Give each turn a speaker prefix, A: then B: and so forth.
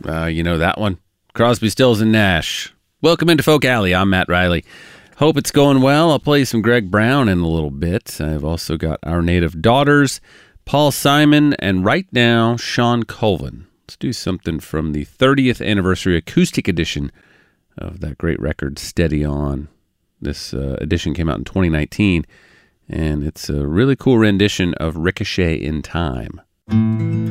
A: You know that one. Crosby, Stills, and Nash. Welcome into Folk Alley. I'm Matt Riley. Hope it's going well. I'll play some Greg Brown in a little bit. I've also got Our Native Daughters, Paul Simon, and right now, Shawn Colvin. Let's do something from the 30th anniversary acoustic edition of that great record, Steady On. This edition came out in 2019, and it's a really cool rendition of Ricochet in Time.